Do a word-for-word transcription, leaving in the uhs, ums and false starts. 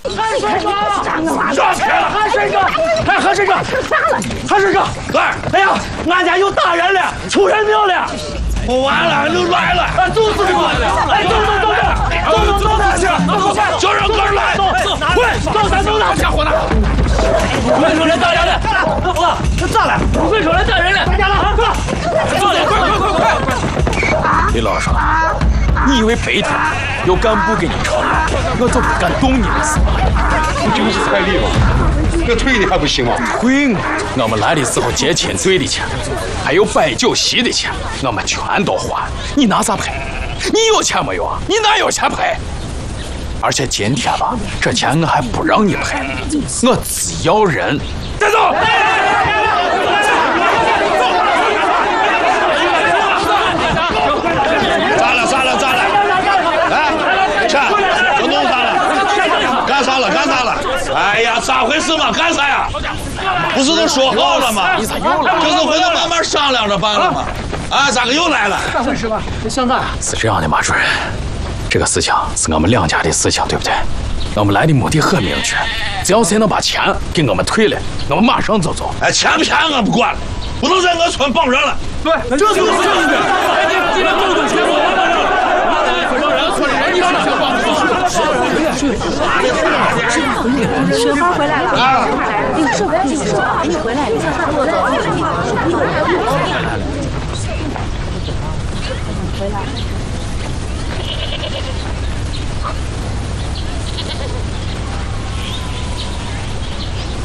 韩水哥，抓起来了！韩水哥，哎，韩水哥，咋了？韩水哥，对，哎呀，俺家有大人了，出人命了！我完了，就来了！哎，走走走，哎，走走走走，走走走哪去？走去，就让哥来，走走，快，走咱走哪？家伙呢？快出来大人了！我这咋了？快出来大人了！大家了，哥，快点，快快快快快！李老师。 你以为白天有干部给你炒药，我就不敢动你了是吧？ 不就是彩礼吗？我退的还不行吗？ 退我！我们来的时候接亲嘴的钱，还有摆酒席的钱，我们全都花。你拿啥赔？你有钱没有啊？你哪有钱赔？而且今天吧，这钱我还不让你赔，我只要人。带走！ 哎呀，咋回事嘛？干啥呀？不是都说好了吗？你咋又来？就是回头慢慢商量着办了吗？啊，咋个又来了？咋回事吧？这现在是这样的，马主任，这个事情是我们两家的事情，对不对？我们来的目的很明确，只要谁能把钱给我们退了，我们马上就走。哎，钱不钱我不管了，不能在我村绑人了。对，这就是正确。哎，你今天够多钱我来了。让人村里人一起想绑子。 雪花回来了，你说不要紧，说你回来了，回来了。